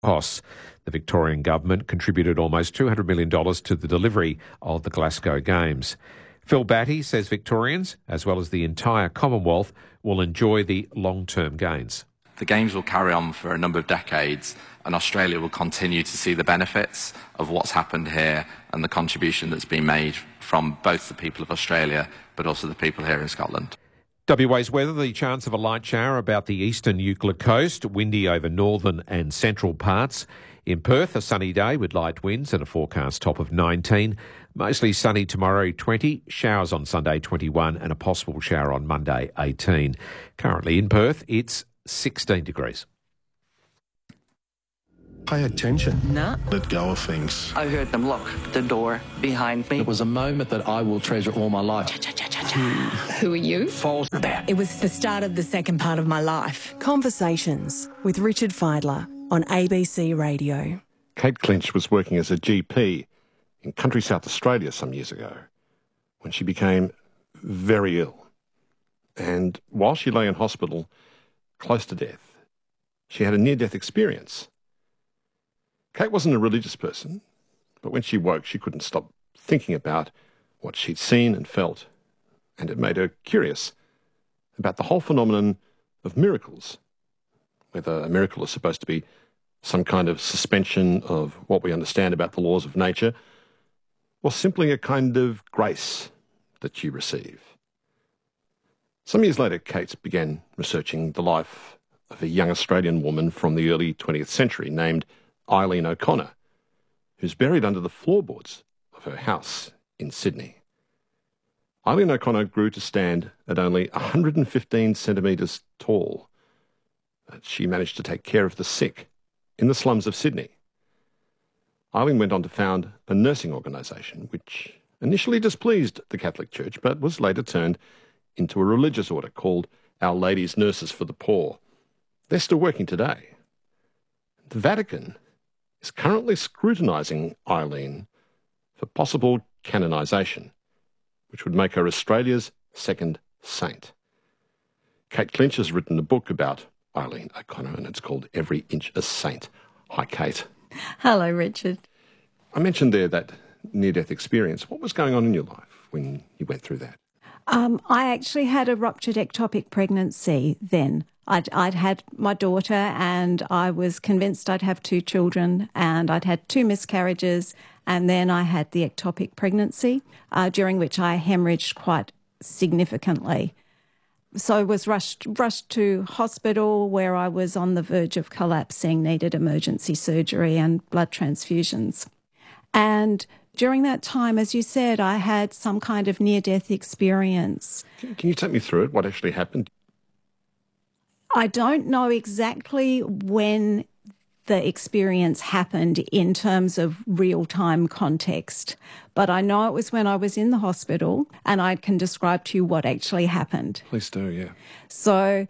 costs. The Victorian government contributed almost $200 million to the delivery of the Glasgow Games. Phil Batty says Victorians, as well as the entire Commonwealth, will enjoy the long-term gains. The Games will carry on for a number of decades, and Australia will continue to see the benefits of what's happened here and the contribution that's been made from both the people of Australia but also the people here in Scotland. WA's weather, the chance of a light shower about the eastern Euclid coast, windy over northern and central parts. In Perth, a sunny day with light winds and a forecast top of 19. Mostly sunny tomorrow, 20. Showers on Sunday, 21, and a possible shower on Monday, 18. Currently in Perth, it's 16 degrees. Pay attention. No. Let go of things. I heard them lock the door behind me. It was a moment that I will treasure all my life. Who are you? False. It was the start of the second part of my life. Conversations with Richard Fidler on ABC Radio. Kate Clinch was working as a GP in country South Australia some years ago when she became very ill. And while she lay in hospital, close to death, she had a near-death experience. Kate wasn't a religious person, but when she woke, she couldn't stop thinking about what she'd seen and felt, and it made her curious about the whole phenomenon of miracles, whether a miracle is supposed to be some kind of suspension of what we understand about the laws of nature, or simply a kind of grace that you receive. Some years later, Kate began researching the life of a young Australian woman from the early 20th century named Eileen O'Connor, who's buried under the floorboards of her house in Sydney. Eileen O'Connor grew to stand at only 115 centimetres tall. She managed to take care of the sick in the slums of Sydney. Eileen went on to found a nursing organisation which initially displeased the Catholic Church but was later turned into a religious order called Our Lady's Nurses for the Poor. They're still working today. The Vatican is currently scrutinising Eileen for possible canonisation, which would make her Australia's second saint. Kate Clinch has written a book about Eileen O'Connor, and it's called Every Inch a Saint. Hi, Kate. Hello, Richard. I mentioned there that near-death experience. What was going on in your life when you went through that? I actually had a ruptured ectopic pregnancy then. I'd had my daughter and I was convinced I'd have 2 children, and I'd had 2 miscarriages, and then I had the ectopic pregnancy, during which I hemorrhaged quite significantly. So I was rushed to hospital where I was on the verge of collapsing, needed emergency surgery and blood transfusions. And during that time, as you said, I had some kind of near-death experience. Can you take me through it? What actually happened? I don't know exactly when the experience happened in terms of real-time context, but I know it was when I was in the hospital, and I can describe to you what actually happened. Please do, yeah. So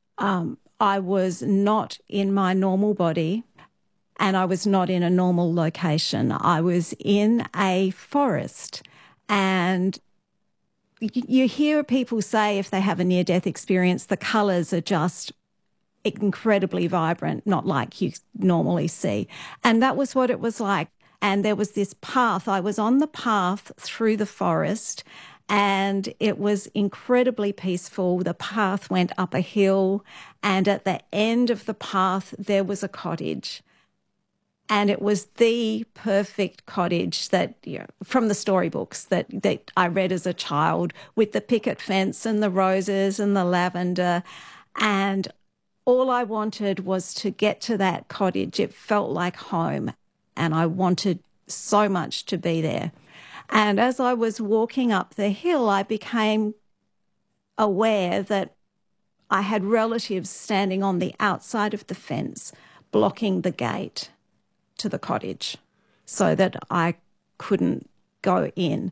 I was not in my normal body, and I was not in a normal location. I was in a forest, and you hear people say if they have a near-death experience, the colours are just incredibly vibrant, not like you normally see. And that was what it was like. And there was this path. I was on the path through the forest, and it was incredibly peaceful. The path went up a hill, and at the end of the path, there was a cottage. And it was the perfect cottage that, from the storybooks that I read as a child, with the picket fence and the roses and the lavender. And all I wanted was to get to that cottage. It felt like home, and I wanted so much to be there. And as I was walking up the hill, I became aware that I had relatives standing on the outside of the fence, blocking the gate to the cottage so that I couldn't go in.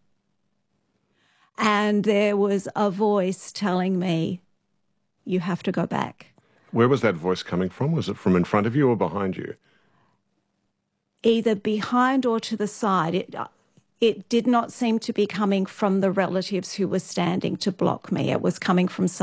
And there was a voice telling me, you have to go back. Where was that voice coming from? Was it from in front of you or behind you? Either behind or to the side. It did not seem to be coming from the relatives who were standing to block me. It was coming from